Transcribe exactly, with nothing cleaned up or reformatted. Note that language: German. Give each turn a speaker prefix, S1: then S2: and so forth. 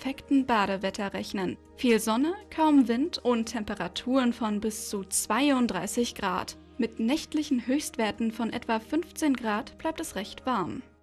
S1: perfekten Badewetter rechnen. Viel Sonne, kaum Wind und Temperaturen von bis zu zweiunddreißig Grad. Mit nächtlichen Höchstwerten von etwa fünfzehn Grad bleibt es recht warm.